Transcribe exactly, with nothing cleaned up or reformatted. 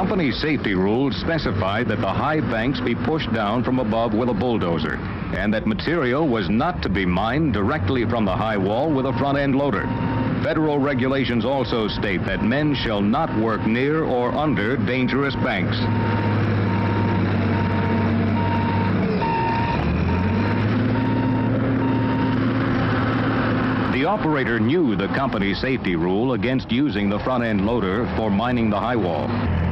company safety rules specify that the high banks be pushed down from above with a bulldozer, and that material was not to be mined directly from the high wall with a front-end loader. Federal regulations also state that men shall not work near or under dangerous banks. The operator knew the company safety rule against using the front-end loader for mining the high wall.